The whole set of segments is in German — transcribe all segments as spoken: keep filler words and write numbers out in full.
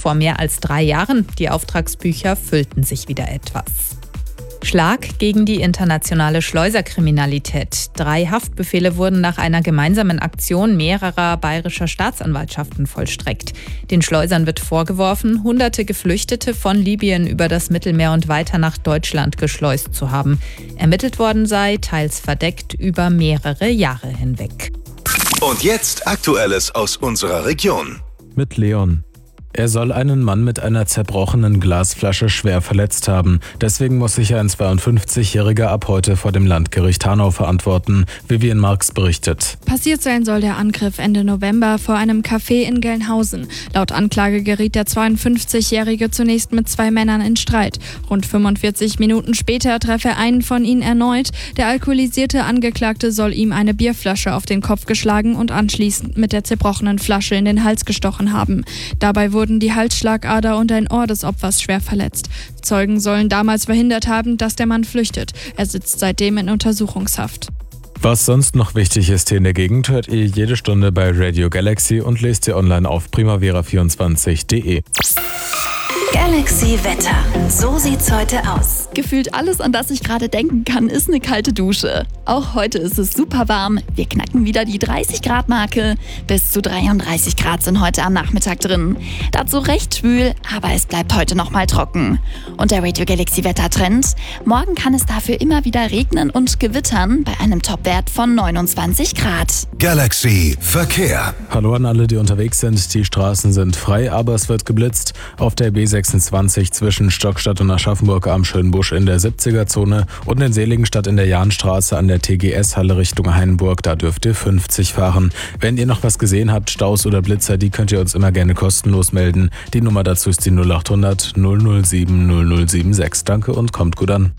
vor mehr als drei Jahren. Die Auftragsbücher füllten sich wieder etwas. Schlag gegen die internationale Schleuserkriminalität. Drei Haftbefehle wurden nach einer gemeinsamen Aktion mehrerer bayerischer Staatsanwaltschaften vollstreckt. Den Schleusern wird vorgeworfen, hunderte Geflüchtete von Libyen über das Mittelmeer und weiter nach Deutschland geschleust zu haben. Ermittelt worden sei, teils verdeckt, über mehrere Jahre hinweg. Und jetzt Aktuelles aus unserer Region. Mit Leon. Er soll einen Mann mit einer zerbrochenen Glasflasche schwer verletzt haben. Deswegen muss sich ein zweiundfünfzigjähriger ab heute vor dem Landgericht Hanau verantworten, Vivian Marx berichtet. Passiert sein soll der Angriff Ende November vor einem Café in Gelnhausen. Laut Anklage geriet der zweiundfünfzigjährige zunächst mit zwei Männern in Streit. Rund fünfundvierzig Minuten später treffe er einen von ihnen erneut. Der alkoholisierte Angeklagte soll ihm eine Bierflasche auf den Kopf geschlagen und anschließend mit der zerbrochenen Flasche in den Hals gestochen haben. Dabei wurde wurden die Halsschlagader und ein Ohr des Opfers schwer verletzt. Zeugen sollen damals verhindert haben, dass der Mann flüchtet. Er sitzt seitdem in Untersuchungshaft. Was sonst noch wichtig ist hier in der Gegend, hört ihr jede Stunde bei Radio Galaxy und lest ihr online auf primavera vierundzwanzig punkt de. Galaxy Wetter. So sieht's heute aus. Gefühlt alles, an das ich gerade denken kann, ist eine kalte Dusche. Auch heute ist es super warm. Wir knacken wieder die dreißig Grad Marke. Bis zu dreiunddreißig Grad sind heute am Nachmittag drin. Dazu recht schwül, aber es bleibt heute noch mal trocken. Und der Radio Galaxy Wettertrend. Morgen kann es dafür immer wieder regnen und gewittern bei einem Topwert von neunundzwanzig Grad. Galaxy Verkehr. Hallo an alle, die unterwegs sind. Die Straßen sind frei, aber es wird geblitzt. Auf der B sechsundzwanzig zwischen Stockstadt und Aschaffenburg am Schönbusch in der siebziger-Zone und in Seligenstadt in der Jahnstraße an der T G S-Halle Richtung Hainburg. Da dürft ihr fünfzig fahren. Wenn ihr noch was gesehen habt, Staus oder Blitzer, die könnt ihr uns immer gerne kostenlos melden. Die Nummer dazu ist die null achthundert null null sieben null null sieben sechs. Danke und kommt gut an.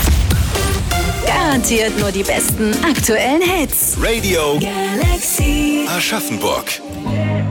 Garantiert nur die besten aktuellen Hits. Radio Galaxy Aschaffenburg.